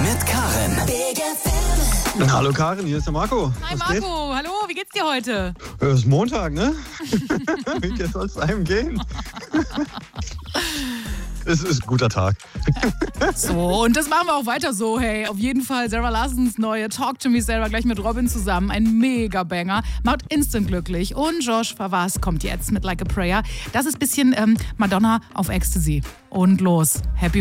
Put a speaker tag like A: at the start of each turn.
A: mit Karin.
B: Hallo Karin, hier ist der Marco.
C: Hi
B: Was geht?
C: Marco, hallo, wie geht's dir heute?
B: Es ist Montag, ne? Wie soll es einem gehen? Es ist ein guter Tag.
C: So, und das machen wir auch weiter so, hey. Auf jeden Fall Sarah Larsons neue Talk to Me Sarah gleich mit Robin zusammen. Ein Mega-Banger. Macht instant glücklich. Und Josh Favas kommt jetzt mit Like a Prayer. Das ist ein bisschen Madonna auf Ecstasy. Und los. Happy